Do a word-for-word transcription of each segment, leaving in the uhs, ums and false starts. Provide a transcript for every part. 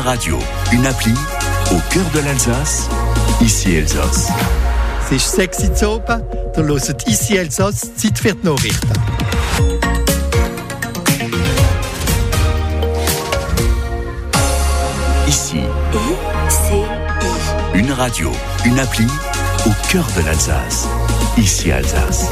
radio, une appli, au cœur de l'Alsace, ici Elsass. C'est sexy Zopa, du hört ici Elsass, Zeit für die Nachrichten. Ici, I C I. une radio, une appli, au cœur de l'Alsace, ici Alsace.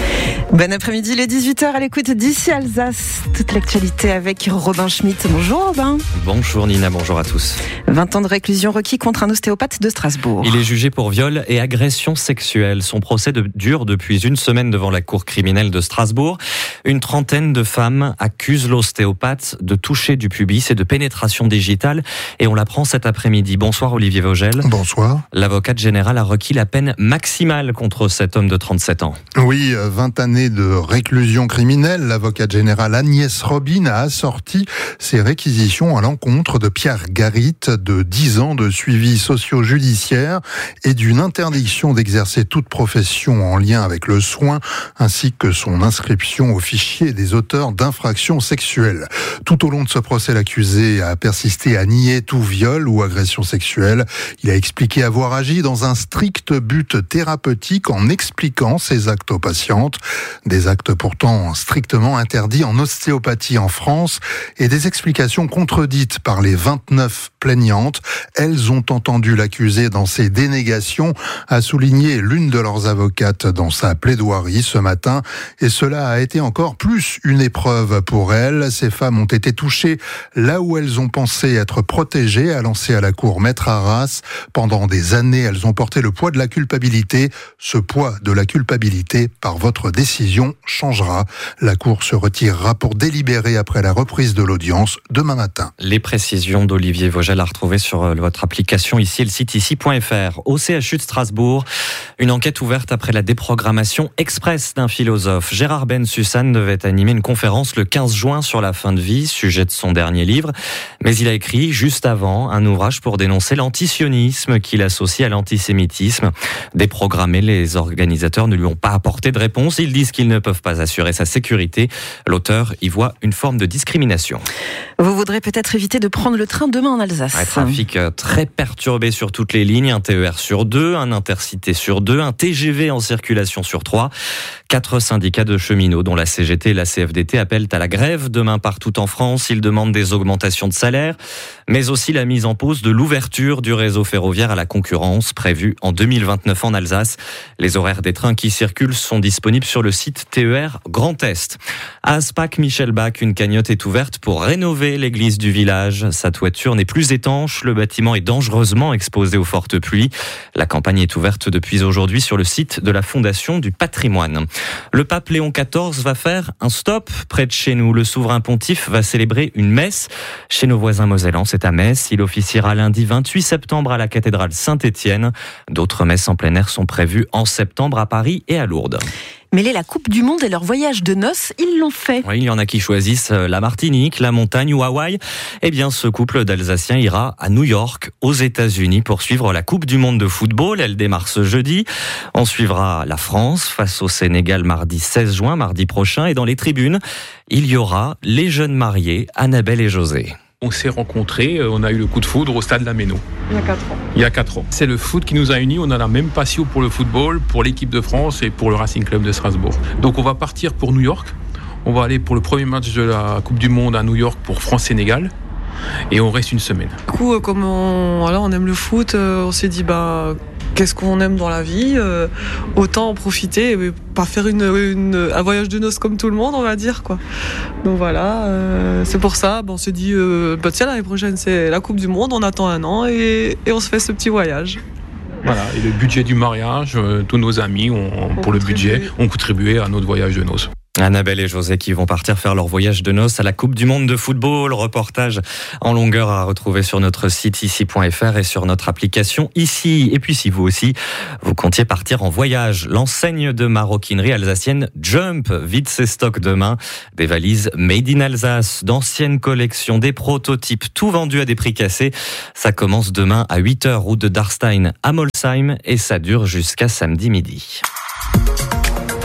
Bon après-midi, il est dix-huit heures à l'écoute d'ici Alsace. Toute l'actualité avec Robin Schmitt. Bonjour Robin. Bonjour Nina, bonjour à tous. vingt ans de réclusion requis contre un ostéopathe de Strasbourg. Il est jugé pour viol et agression sexuelle. Son procès de, dure depuis une semaine devant la cour criminelle de Strasbourg. Une trentaine de femmes accusent l'ostéopathe de toucher du pubis et de pénétration digitale. Et on l'apprend cet après-midi. Bonsoir Olivier Vogel. Bonsoir. L'avocate générale a requis la peine maximale contre cet homme de trente-sept ans. Oui, vingt années de réclusion criminelle. L'avocate générale Agnès Robin a assorti ses réquisitions à l'encontre de Pierre Garit, de dix ans de suivi socio-judiciaire et d'une interdiction d'exercer toute profession en lien avec le soin, ainsi que son inscription au fichier des auteurs d'infractions sexuelles. Tout au long de ce procès, l'accusé a persisté à nier tout viol ou agression sexuelle. Il a expliqué avoir agi dans un strict but thérapeutique en expliquant ses actes aux patientes. Des actes pourtant strictement interdits en ostéopathie en France et des explications contredites par les vingt-neuf plaignantes. Elles ont entendu l'accusé dans ses dénégations, a souligné l'une de leurs avocates dans sa plaidoirie ce matin, et cela a été encore plus une épreuve pour elles. Ces femmes ont été touchées là où elles ont pensé être protégées, a lancé à la cour Maître Arras. Pendant des années, elles ont porté le poids de la culpabilité. Ce poids de la culpabilité, par votre décision, changera. La cour se retirera pour délibérer après la reprise de l'audience demain matin. Les précisions d'Olivier Vogel à retrouver sur votre application ici, le site ici point f r. Au C H U de Strasbourg, une enquête ouverte après la déprogrammation express d'un philosophe. Gérard Bensussan devait animer une conférence le quinze juin sur la fin de vie, sujet de son dernier livre. Mais il a écrit juste avant un ouvrage pour dénoncer l'antisionisme qu'il associe à l'antisémitisme. Déprogrammé, les organisateurs ne lui ont pas apporté de réponse. Ils disent qu'ils ne peuvent pas assurer sa sécurité. L'auteur y voit une forme de discrimination. Vous voudrez peut-être éviter de prendre le train demain en Alsace. Un trafic très perturbé sur toutes les lignes, un T E R sur deux, un Intercité sur deux, un T G V en circulation sur trois. Quatre syndicats de cheminots, dont la C G T et la C F D T, appellent à la grève demain partout en France. Ils demandent des augmentations de salaire, mais aussi la mise en pause de l'ouverture du réseau ferroviaire à la concurrence, prévue en deux mille vingt-neuf en Alsace. Les horaires des trains qui circulent sont disponibles sur le site T E R Grand Est. À Aspac, Michelbach, une cagnotte est ouverte pour rénover l'église du village. Sa toiture n'est plus étanche, le bâtiment est dangereusement exposé aux fortes pluies. La campagne est ouverte depuis aujourd'hui sur le site de la Fondation du patrimoine. Le pape Léon quatorze va faire un stop près de chez nous. Le souverain pontife va célébrer une messe chez nos voisins mosellans. C'est à Metz. Il officiera lundi vingt-huit septembre à la cathédrale Saint-Étienne. D'autres messes en plein air sont prévues en septembre à Paris et à Lourdes. Mêler la Coupe du Monde et leur voyage de noces, ils l'ont fait. Oui, il y en a qui choisissent la Martinique, la montagne ou Hawaï. Eh bien, ce couple d'Alsaciens ira à New York, aux États-Unis, pour suivre la Coupe du Monde de football. Elle démarre ce jeudi. On suivra la France face au Sénégal mardi seize juin, mardi prochain. Et dans les tribunes, il y aura les jeunes mariés, Annabelle et José. On s'est rencontrés, on a eu le coup de foudre au stade Lameno. Il y a quatre ans. Il y a quatre ans. C'est le foot qui nous a unis, on a la même passion pour le football, pour l'équipe de France et pour le Racing Club de Strasbourg. Donc on va partir pour New York, on va aller pour le premier match de la Coupe du Monde à New York pour France-Sénégal. Et on reste une semaine. Du coup, comme on, voilà, on aime le foot, on s'est dit bah, qu'est-ce qu'on aime dans la vie, euh, autant en profiter et pas faire une, une, un voyage de noces comme tout le monde, on va dire, quoi. Donc voilà, euh, c'est pour ça, bah, on s'est dit euh, bah, tiens, l'année prochaine c'est la Coupe du Monde, on attend un an et, et on se fait ce petit voyage. Voilà, et le budget du mariage, euh, tous nos amis ont, on pour le budget ont contribué à notre voyage de noces. Annabelle et José qui vont partir faire leur voyage de noces à la Coupe du Monde de football. Reportage en longueur à retrouver sur notre site ici point f r et sur notre application ici. Et puis si vous aussi, vous comptiez partir en voyage, l'enseigne de maroquinerie alsacienne Jump vide ses stocks demain. Des valises made in Alsace, d'anciennes collections, des prototypes, tout vendu à des prix cassés. Ça commence demain à huit heures route de Darstein à Molsheim et ça dure jusqu'à samedi midi.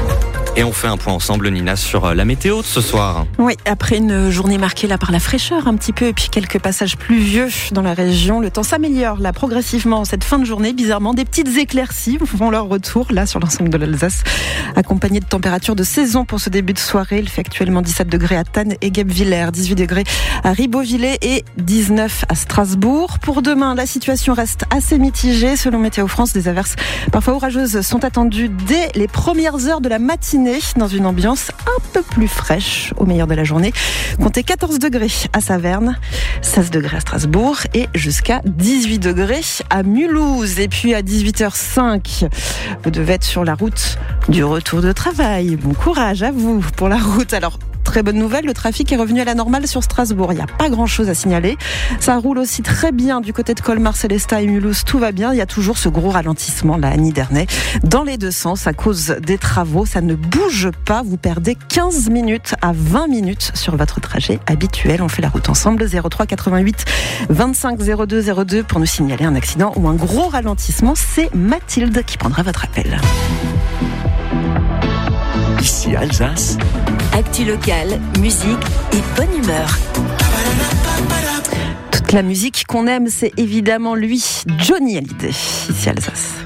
Et on fait un point ensemble, Nina, sur la météo de ce soir. Oui, après une journée marquée là par la fraîcheur un petit peu et puis quelques passages pluvieux dans la région, le temps s'améliore là progressivement cette fin de journée. Bizarrement, des petites éclaircies font leur retour là sur l'ensemble de l'Alsace, accompagnées de températures de saison pour ce début de soirée. Il fait actuellement dix-sept degrés à Thann et Guebwiller, dix-huit degrés à Ribeauvillé et dix-neuf à Strasbourg. Pour demain, la situation reste assez mitigée. Selon Météo France, des averses parfois orageuses sont attendues dès les premières heures de la matinée, dans une ambiance un peu plus fraîche au meilleur de la journée. Comptez quatorze degrés à Saverne, seize degrés à Strasbourg et jusqu'à dix-huit degrés à Mulhouse. Et puis à dix-huit heures cinq, vous devez être sur la route du retour de travail. Bon courage à vous pour la route. Alors, très bonne nouvelle, le trafic est revenu à la normale sur Strasbourg. Il n'y a pas grand-chose à signaler. Ça roule aussi très bien du côté de Colmar, Célestat et Mulhouse. Tout va bien. Il y a toujours ce gros ralentissement là à Nidernais dans les deux sens à cause des travaux. Ça ne bouge pas. Vous perdez quinze minutes à vingt minutes sur votre trajet habituel. On fait la route ensemble. zéro trois quatre-vingt-huit vingt-cinq zéro deux zéro deux pour nous signaler un accident ou un gros ralentissement. C'est Mathilde qui prendra votre appel. Ici Alsace. Actu locale, musique et bonne humeur. Toute la musique qu'on aime, c'est évidemment lui, Johnny Hallyday, ici Alsace.